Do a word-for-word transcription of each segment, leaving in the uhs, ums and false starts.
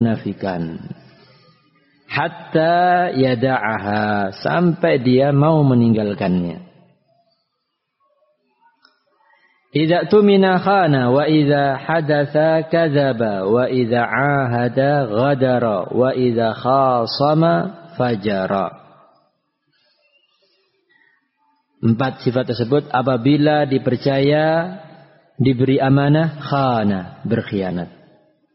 munafikan. Hatta yada'aha, sampai dia mau meninggalkannya. Idza tumina khana wa idza hadatha kadzaba wa idza ahada ghadara wa idza khasama fajara. Empat sifat tersebut apabila dipercaya, diberi amanah, khana, berkhianat.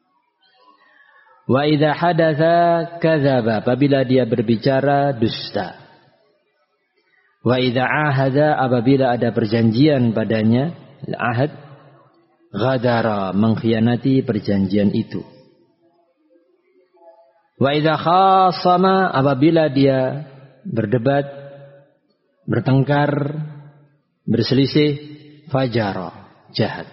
Wa idza hadatsa kadzaba, apabila dia berbicara dusta. Wa idza ahada, apabila ada perjanjian padanya, ahad, ghadara, mengkhianati perjanjian itu. Wa idza khasama, apabila dia berdebat, bertengkar, berselisih, fajara, jahat.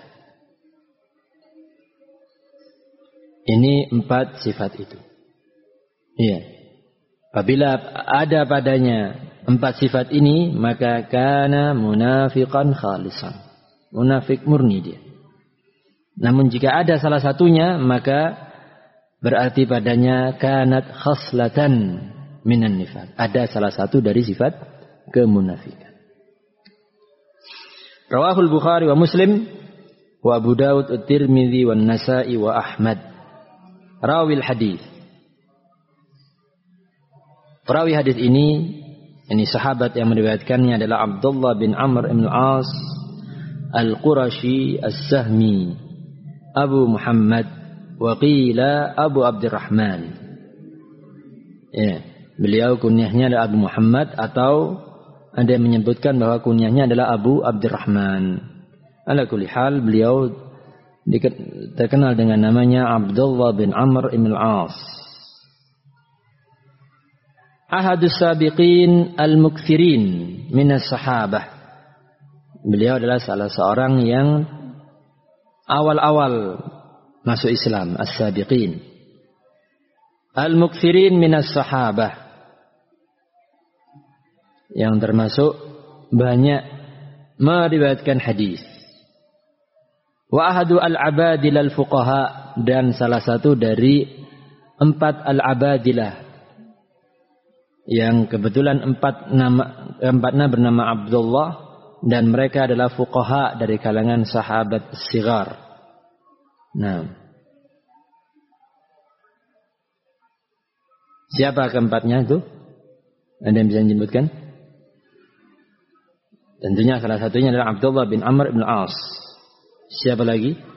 Ini empat sifat itu. Iya. Apabila ada padanya empat sifat ini, maka kana munafiqan khalisan. Munafik murni dia. Namun jika ada salah satunya, maka berarti padanya kanat khaslatan minan nifaq. Ada salah satu dari sifat kemunafikan. Rawahul Bukhari wa Muslim wa Abu Dawud at-Tirmidzi wa Nasa'i wa Ahmad. Rawil hadis. Perawi hadis ini, ini sahabat yang meriwayatkannya adalah Abdullah bin Amr bin Al-As Al-Qurashi As-Sahmi Abu Muhammad wa qila Abu Abdurrahman. Ya, beliau kunyahnya adalah Abu Muhammad, atau ada yang menyebutkan bahwa kunyahnya adalah Abu Abdurrahman. Ala kulli hal, beliau terkenal dengan namanya Abdullah bin Amr bin Al-As. Ahadus sabiqin al-mukthirin minas sahabah. Beliau adalah salah seorang yang awal-awal masuk Islam, as-sabiqin. Al-mukthirin minas sahabah, yang termasuk banyak meriwayatkan hadis. Wa ahadu al-abadil al-fuqaha, dan salah satu dari empat al-abadilah, yang kebetulan empat nama empatnya bernama Abdullah, dan mereka adalah fuqaha dari kalangan sahabat sigar. Nah, siapa keempatnya itu? Ada yang bisa menyebutkan? Tentunya salah satunya adalah Abdullah bin Amr bin Al-As. Siapa lagi?